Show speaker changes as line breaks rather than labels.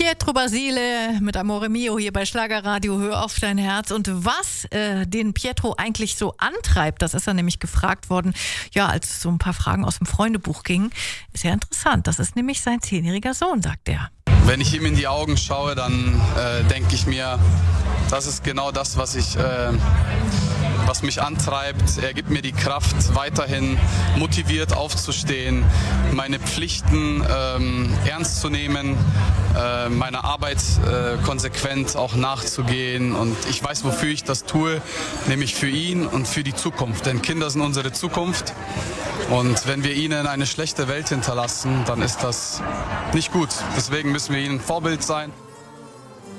Pietro Basile mit Amore Mio hier bei Schlagerradio, hör auf dein Herz. Und was den Pietro eigentlich so antreibt, das ist er nämlich gefragt worden, ja, als es so ein paar Fragen aus dem Freundebuch ging, ist ja interessant. Das ist nämlich sein 10-jähriger Sohn, sagt er.
Wenn ich ihm in die Augen schaue, dann denke ich mir, das ist genau das, was mich antreibt. Er gibt mir die Kraft, weiterhin motiviert aufzustehen, meine Pflichten ernst zu nehmen, meiner Arbeit konsequent auch nachzugehen. Und ich weiß, wofür ich das tue, nämlich für ihn und für die Zukunft. Denn Kinder sind unsere Zukunft. Und wenn wir ihnen eine schlechte Welt hinterlassen, dann ist das nicht gut. Deswegen müssen wir ihnen ein Vorbild sein.